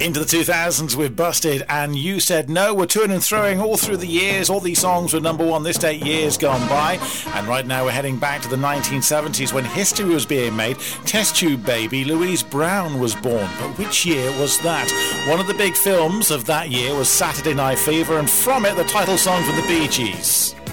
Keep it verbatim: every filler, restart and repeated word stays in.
Into the two thousands with Busted and You Said No. We're touring and throwing all through the years. All these songs were number one this day, years gone by. And right now we're heading back to the nineteen seventies when history was being made. Test tube baby Louise Brown was born. But which year was that? One of the big films of that year was Saturday Night Fever, and from it the title song from the Bee Gees.